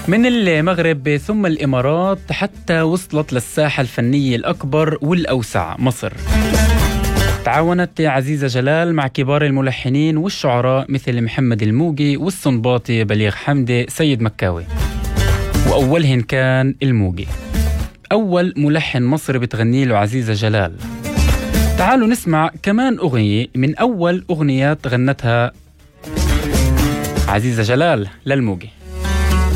من المغرب ثم الإمارات حتى وصلت للساحة الفنية الأكبر والأوسع مصر. تعاونت عزيزة جلال مع كبار الملحنين والشعراء مثل محمد الموجي والصنباطي بليغ حمدي سيد مكاوي، وأولهن كان الموجي، أول ملحن مصري بتغني له عزيزة جلال. تعالوا نسمع كمان أغنية من أول أغنيات غنتها عزيزة جلال للموجي.